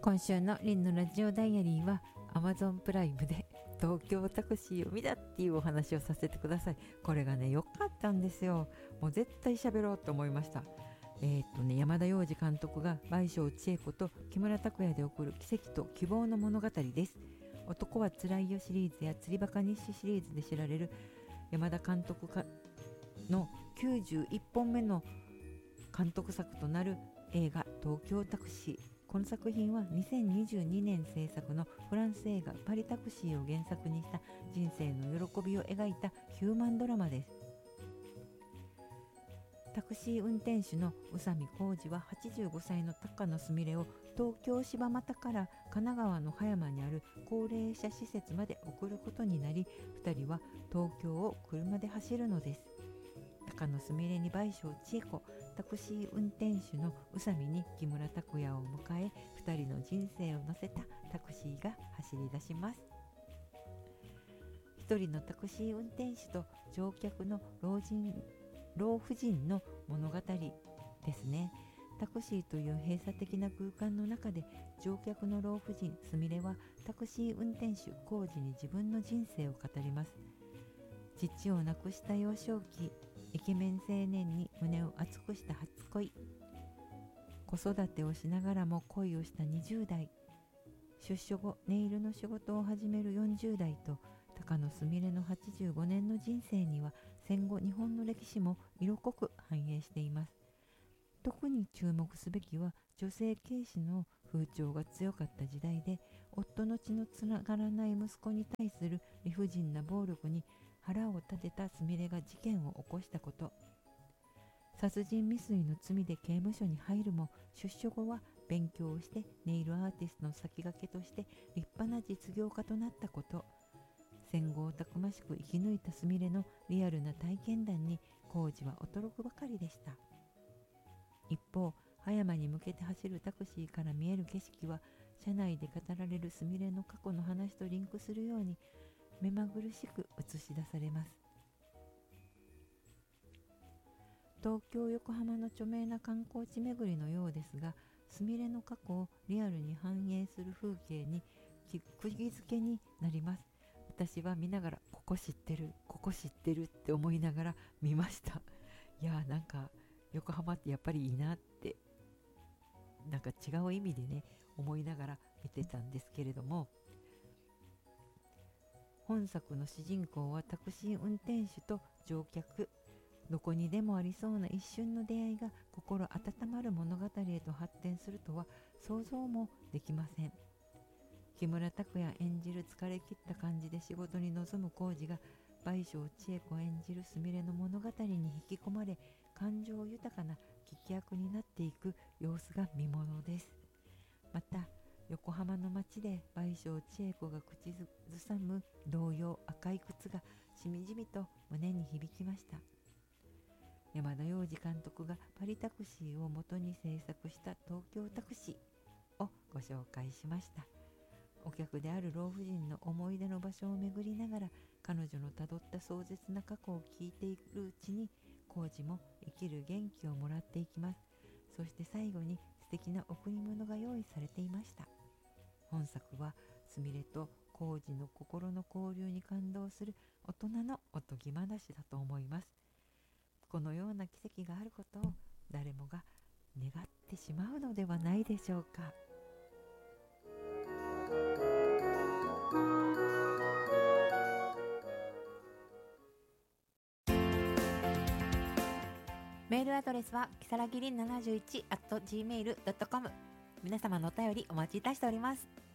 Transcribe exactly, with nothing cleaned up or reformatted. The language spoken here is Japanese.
今週のリンのラジオダイアリーは Amazon プライムで東京タクシーを見たっていうお話をさせてください。これがね良かったんですよ。もう絶対喋ろうと思いました。えー、っとね山田洋次監督が倍賞千恵子と木村拓哉で送る奇跡と希望の物語です。男はつらいよシリーズや釣りバカ日誌シリーズで知られる山田監督のきゅうじゅういっぽんめの監督作となる映画東京タクシー。この作品はにせんにじゅうにねん制作のフランス映画パリタクシーを原作にした人生の喜びを描いたヒューマンドラマです。タクシー運転手の宇佐美浩二ははちじゅうごさいの高野すみれを東京柴又から神奈川の葉山にある高齢者施設まで送ることになり、ふたりは東京を車で走るのです。高野すみれに倍賞千恵子、タクシー運転手の宇佐美に木村拓哉を迎え、ふたりの人生を乗せたタクシーが走り出します。ひとりのタクシー運転手と乗客の老人老婦人の物語ですね。タクシーという閉鎖的な空間の中で乗客の老婦人すみれはタクシー運転手浩二に自分の人生を語ります。父を亡くした幼少期、イケメン青年に胸を熱くした初恋、子育てをしながらも恋をしたにじゅう代、出所後ネイルの仕事を始めるよんじゅう代と、高野すみれのはちじゅうごねんの人生には戦後日本の歴史も色濃く反映しています。特に注目すべきは女性軽視の風潮が強かった時代で、夫の血のつながらない息子に対する理不尽な暴力に腹を立てたすみれが事件を起こしたこと、殺人未遂の罪で刑務所に入るも出所後は勉強をしてネイルアーティストの先駆けとして立派な実業家となったこと、戦後をたくましく生き抜いたすみれのリアルな体験談に浩二は驚くばかりでした。一方、葉山に向けて走るタクシーから見える景色は車内で語られるすみれの過去の話とリンクするように目まぐるしく映し出されます。東京横浜の著名な観光地巡りのようですが、すみれの過去をリアルに反映する風景に釘付けになります。私は見ながらここ知ってるここ知ってるって思いながら見ました。いやー、なんか横浜ってやっぱりいいなって、なんか違う意味でね思いながら見てたんですけれども、本作の主人公はタクシー運転手と乗客、どこにでもありそうな一瞬の出会いが心温まる物語へと発展するとは想像もできません。木村拓哉演じる疲れ切った感じで仕事に臨む浩二が倍賞千恵子演じるすみれの物語に引き込まれ、感情豊かな聞き役になっていく様子が見ものです。また横浜の街で倍賞千恵子が口ずさむ童謡赤い靴がしみじみと胸に響きました。山田洋次監督がパリタクシーを元に制作した東京タクシーをご紹介しました。お客である老婦人の思い出の場所を巡りながら彼女のたどった壮絶な過去を聞いているうちに浩二も生きる元気をもらっていきます。そして最後に素敵な贈り物が用意されていました。本作はすみれと浩二の心の交流に感動する大人のおとぎ話だと思います。このような奇跡があることを誰もが願ってしまうのではないでしょうか。メールアドレスはきさらぎりんななじゅういち アット ジーメール ドットコム。 皆様のお便りお待ちいたしております。